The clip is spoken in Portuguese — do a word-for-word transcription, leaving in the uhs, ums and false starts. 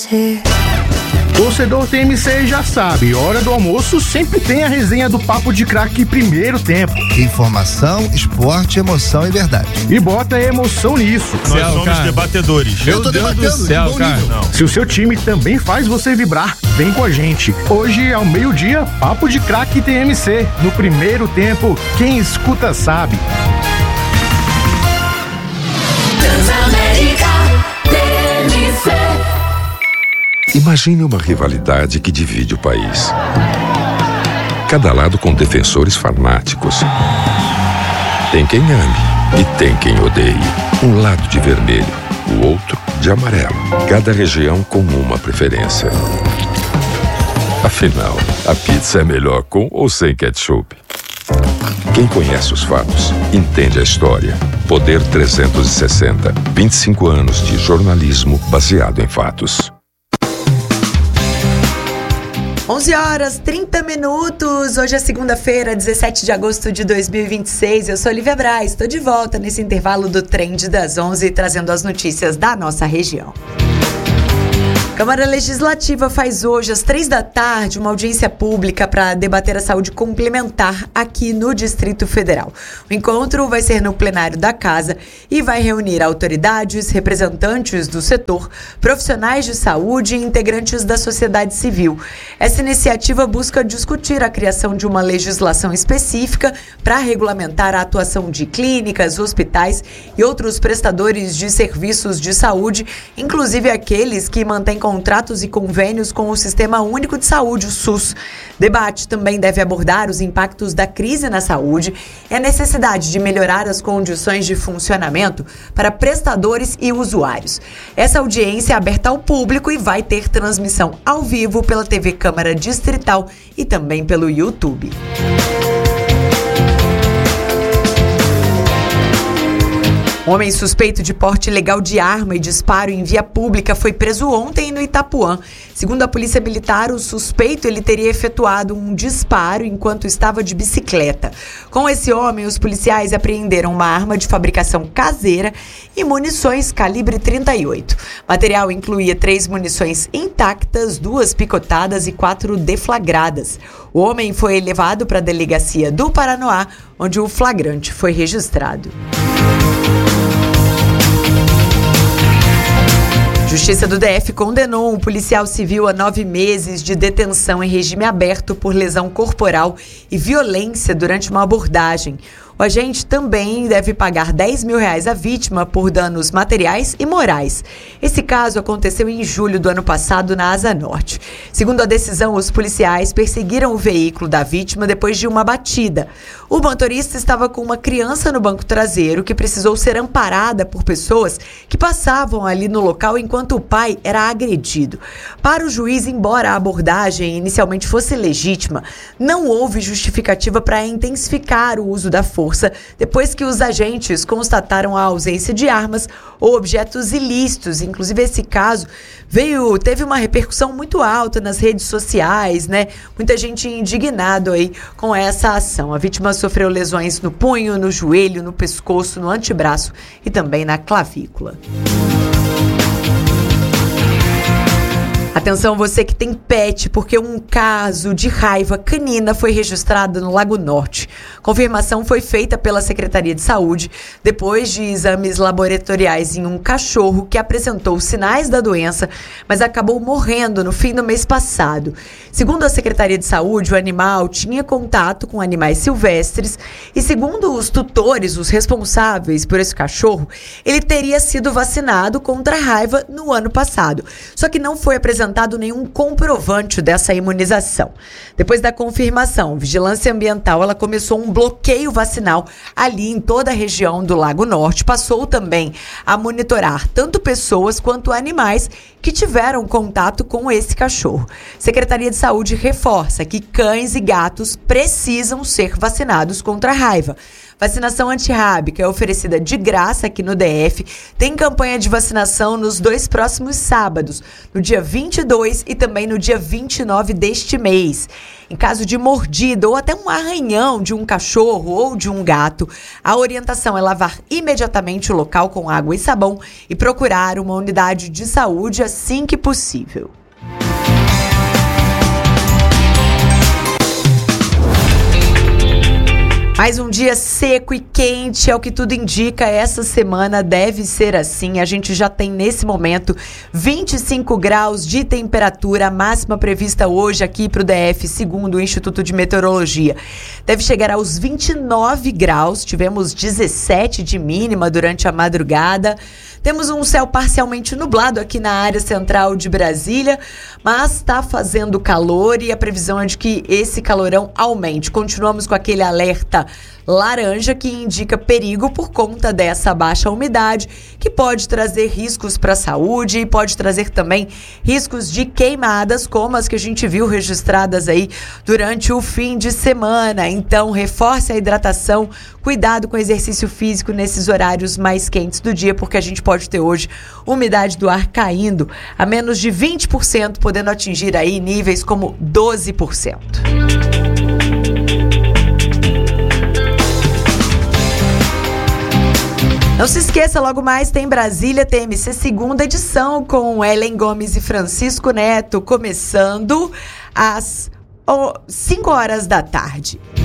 Torcedor T M C já sabe, hora do almoço sempre tem a resenha do Papo de Craque Primeiro Tempo. Informação, esporte, emoção e verdade. E bota emoção nisso. Nós céu, somos cara. debatedores. Eu tô Deus debatendo, do céu, cara. Não. Se o seu time também faz você vibrar, vem com a gente. Hoje, ao meio-dia, Papo de Craque T M C. No Primeiro Tempo, quem escuta sabe. Imagine uma rivalidade que divide o país. Cada lado com defensores fanáticos. Tem quem ame e tem quem odeie. Um lado de vermelho, o outro de amarelo. Cada região com uma preferência. Afinal, a pizza é melhor com ou sem ketchup? Quem conhece os fatos, entende a história. Poder trezentos e sessenta. vinte e cinco anos de jornalismo baseado em fatos. onze horas, trinta minutos. Hoje é segunda-feira, dezessete de agosto de dois mil e vinte e seis. Eu sou Olivia Braz. Estou de volta nesse intervalo do Trend das onze, trazendo as notícias da nossa região. Câmara Legislativa faz hoje, às três da tarde, uma audiência pública para debater a saúde complementar aqui no Distrito Federal. O encontro vai ser no plenário da Casa e vai reunir autoridades, representantes do setor, profissionais de saúde e integrantes da sociedade civil. Essa iniciativa busca discutir a criação de uma legislação específica para regulamentar a atuação de clínicas, hospitais e outros prestadores de serviços de saúde, inclusive aqueles que mantêm contratos e convênios com o Sistema Único de Saúde, o SUS. Debate também deve abordar os impactos da crise na saúde e a necessidade de melhorar as condições de funcionamento para prestadores e usuários. Essa audiência é aberta ao público e vai ter transmissão ao vivo pela T V Câmara Distrital e também pelo YouTube. Um homem suspeito de porte ilegal de arma e disparo em via pública foi preso ontem no Itapuã. Segundo a Polícia Militar, o suspeito ele teria efetuado um disparo enquanto estava de bicicleta. Com esse homem, os policiais apreenderam uma arma de fabricação caseira e munições calibre trinta e oito. O material incluía três munições intactas, duas picotadas e quatro deflagradas. O homem foi levado para a delegacia do Paranoá, onde o flagrante foi registrado. Justiça do D F condenou um policial civil a nove meses de detenção em regime aberto por lesão corporal e violência durante uma abordagem. O agente também deve pagar dez mil reais à vítima por danos materiais e morais. Esse caso aconteceu em julho do ano passado na Asa Norte. Segundo a decisão, os policiais perseguiram o veículo da vítima depois de uma batida. O motorista estava com uma criança no banco traseiro que precisou ser amparada por pessoas que passavam ali no local enquanto o pai era agredido. Para o juiz, embora a abordagem inicialmente fosse legítima, não houve justificativa para intensificar o uso da força depois que os agentes constataram a ausência de armas ou objetos ilícitos. Inclusive, esse caso veio, teve uma repercussão muito alta nas redes sociais, né? Muita gente indignada aí com essa ação. A vítima sofreu lesões no punho, no joelho, no pescoço, no antebraço e também na clavícula. Atenção, você que tem pet, porque um caso de raiva canina foi registrado no Lago Norte. Confirmação foi feita pela Secretaria de Saúde depois de exames laboratoriais em um cachorro que apresentou sinais da doença, mas acabou morrendo no fim do mês passado. Segundo a Secretaria de Saúde, o animal tinha contato com animais silvestres e, segundo os tutores, os responsáveis por esse cachorro, ele teria sido vacinado contra a raiva no ano passado. Só que não foi apresentado apresentado nenhum comprovante dessa imunização. Depois da confirmação, a Vigilância Ambiental ela começou um bloqueio vacinal ali em toda a região do Lago Norte. Passou também a monitorar tanto pessoas quanto animais que tiveram contato com esse cachorro. Secretaria de Saúde reforça que cães e gatos precisam ser vacinados contra a raiva. Vacinação antirrábica é oferecida de graça aqui no D F. Tem campanha de vacinação nos dois próximos sábados, no dia vinte e dois e também no dia vinte e nove deste mês. Em caso de mordida ou até um arranhão de um cachorro ou de um gato, a orientação é lavar imediatamente o local com água e sabão e procurar uma unidade de saúde assim que possível. Mais um dia seco e quente, é o que tudo indica, essa semana deve ser assim. A gente já tem nesse momento vinte e cinco graus de temperatura, a máxima prevista hoje aqui para o D F, segundo o Instituto de Meteorologia. Deve chegar aos vinte e nove graus, tivemos dezessete de mínima durante a madrugada. Temos um céu parcialmente nublado aqui na área central de Brasília, mas está fazendo calor e a previsão é de que esse calorão aumente. Continuamos com aquele alerta laranja que indica perigo por conta dessa baixa umidade, que pode trazer riscos para a saúde e pode trazer também riscos de queimadas, como as que a gente viu registradas aí durante o fim de semana. Então, reforce a hidratação, cuidado com o exercício físico nesses horários mais quentes do dia, porque a gente pode ter hoje umidade do ar caindo a menos de vinte por cento, podendo atingir aí níveis como doze por cento. Não se esqueça, logo mais tem Brasília T M C segunda edição com Ellen Gomes e Francisco Neto, começando às cinco horas da tarde.